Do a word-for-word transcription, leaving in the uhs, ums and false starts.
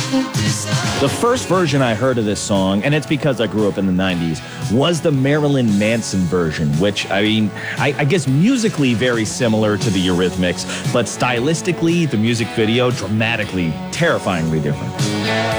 The first version I heard of this song, and it's because I grew up in the nineties, was the Marilyn Manson version, which, I mean, I, I guess musically very similar to the Eurythmics, but stylistically, the music video, dramatically, terrifyingly different.